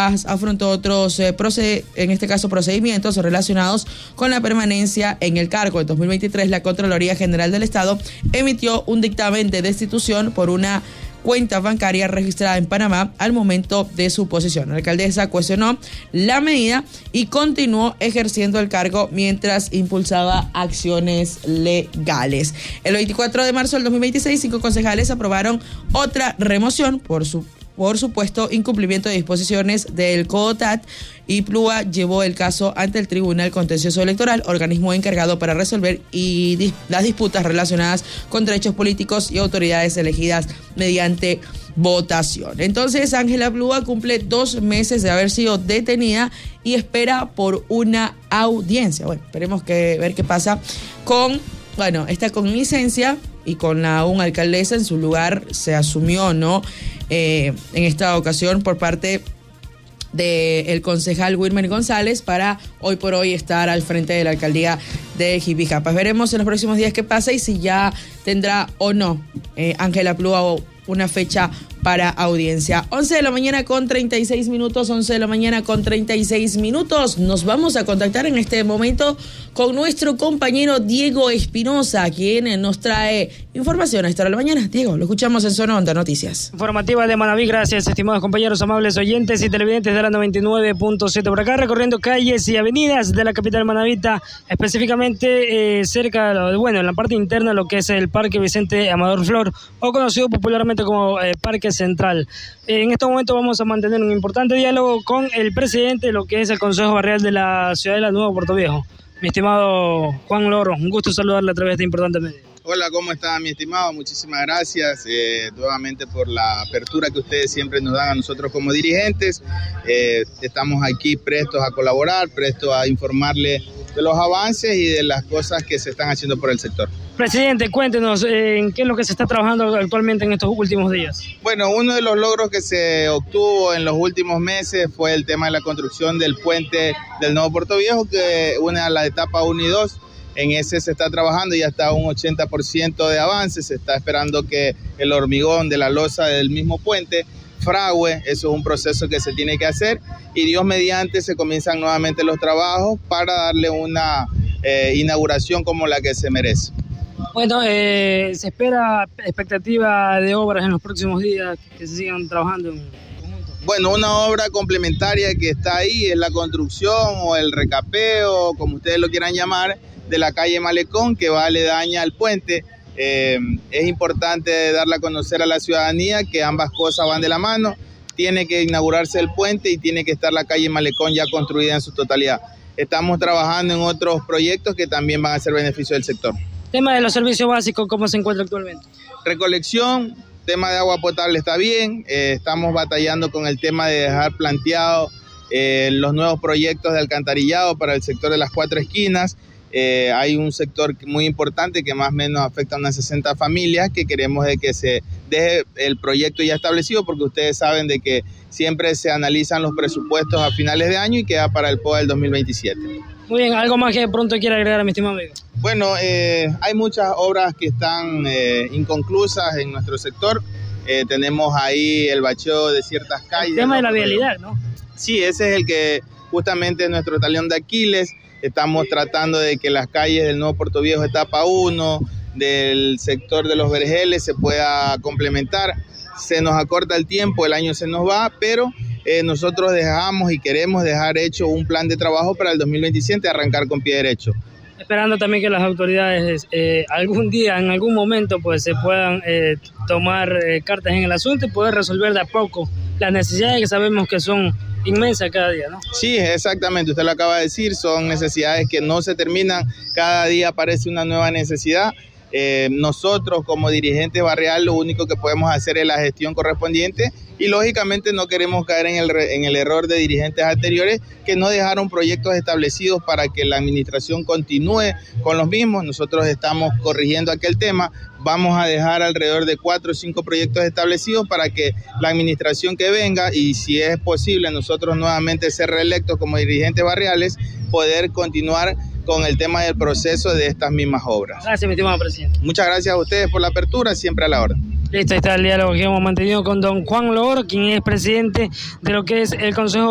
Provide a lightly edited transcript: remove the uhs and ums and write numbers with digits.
afrontó otros, en este caso, procedimientos relacionados con la permanencia en el cargo. En 2023, la Contraloría General del Estado emitió un dictamen de destitución por una cuenta bancaria registrada en Panamá al momento de su posesión. La alcaldesa cuestionó la medida y continuó ejerciendo el cargo mientras impulsaba acciones legales. El 24 de marzo del 2026, 5 concejales aprobaron otra remoción por supuesto incumplimiento de disposiciones del CODAT, y Plúa llevó el caso ante el Tribunal Contencioso Electoral, organismo encargado para resolver las disputas relacionadas con derechos políticos y autoridades elegidas mediante votación. Entonces, Ángela Plúa cumple 2 meses de haber sido detenida y espera por una audiencia. Bueno, esperemos ver qué pasa con esta connicencia y con la aún alcaldesa. En su lugar se asumió, ¿no?, en esta ocasión por parte del concejal Wilmer González para hoy por hoy estar al frente de la alcaldía de Jipijapa. Veremos en los próximos días qué pasa y si ya tendrá o no Ángela Plúa una fecha para audiencia. 11 de la mañana con 36 minutos, 11 de la mañana con 36 minutos. Nos vamos a contactar en este momento con nuestro compañero Diego Espinosa, quien nos trae información a esta hora de la mañana. Diego, lo escuchamos en Zona Onda Noticias. Informativa de Manaví, gracias, estimados compañeros, amables oyentes y televidentes de la 99.7 por acá, recorriendo calles y avenidas de la capital manavita, específicamente cerca, en la parte interna de lo que es el Parque Vicente Amador Flor, o conocido popularmente como Parque Central. En este momento vamos a mantener un importante diálogo con el presidente de lo que es el Consejo Barrial de la ciudad de Nuevo Puerto Viejo, mi estimado Juan Loro. Un gusto saludarle a través de este importante medio. Hola, ¿cómo está, mi estimado? Muchísimas gracias nuevamente por la apertura que ustedes siempre nos dan a nosotros como dirigentes. Estamos aquí prestos a colaborar, prestos a informarle de los avances y de las cosas que se están haciendo por el sector. Presidente, cuéntenos en qué es lo que se está trabajando actualmente en estos últimos días. Bueno, uno de los logros que se obtuvo en los últimos meses fue el tema de la construcción del puente del Nuevo Puerto Viejo, que une a la etapa 1 y 2. En ese se está trabajando, ya está un 80% de avance. Se está esperando que el hormigón de la losa del mismo puente frague. Eso es un proceso que se tiene que hacer y Dios mediante se comienzan nuevamente los trabajos para darle una inauguración como la que se merece. Bueno, se espera expectativa de obras en los próximos días que se sigan trabajando en conjunto. Bueno, una obra complementaria que está ahí es la construcción o el recapeo, como ustedes lo quieran llamar, de la calle Malecón, que va aledaña al puente. Es importante darle a conocer a la ciudadanía que ambas cosas van de la mano. Tiene que inaugurarse el puente y tiene que estar la calle Malecón ya construida en su totalidad. Estamos trabajando en otros proyectos que también van a ser beneficio del sector. Tema de los servicios básicos, ¿cómo se encuentra actualmente? Recolección, tema de agua potable está bien. Estamos batallando con el tema de dejar planteado los nuevos proyectos de alcantarillado para el sector de las 4 esquinas. Hay un sector muy importante que más o menos afecta a unas 60 familias que queremos de que se deje el proyecto ya establecido, porque ustedes saben de que siempre se analizan los presupuestos a finales de año y queda para el POA del 2027. Muy bien, ¿algo más que de pronto quiera agregar a mi estimado amigo? Bueno, hay muchas obras que están inconclusas en nuestro sector. Tenemos ahí el bacheo de ciertas calles. El tema de la vialidad, ¿no? Sí, ese es el que justamente es nuestro talón de Aquiles. Estamos tratando de que las calles del Nuevo Puerto Viejo, etapa 1, del sector de los Vergeles se pueda complementar. Se nos acorta el tiempo, el año se nos va, pero nosotros dejamos y queremos dejar hecho un plan de trabajo para el 2027, arrancar con pie derecho. Esperando también que las autoridades algún día, en algún momento, pues se puedan tomar cartas en el asunto y poder resolver de a poco las necesidades que sabemos que son inmensas cada día, ¿no? Sí, exactamente, usted lo acaba de decir, son necesidades que no se terminan, cada día aparece una nueva necesidad. Nosotros como dirigentes barrial lo único que podemos hacer es la gestión correspondiente y lógicamente no queremos caer en el error de dirigentes anteriores que no dejaron proyectos establecidos para que la administración continúe con los mismos. Nosotros estamos corrigiendo aquel tema, vamos a dejar alrededor de 4 o 5 proyectos establecidos para que la administración que venga, y si es posible nosotros nuevamente ser reelectos como dirigentes barriales, poder continuar con el tema del proceso de estas mismas obras. Gracias, mi estimado presidente. Muchas gracias a ustedes por la apertura, siempre a la hora. Listo, ahí está el diálogo que hemos mantenido con don Juan Loro, quien es presidente de lo que es el Consejo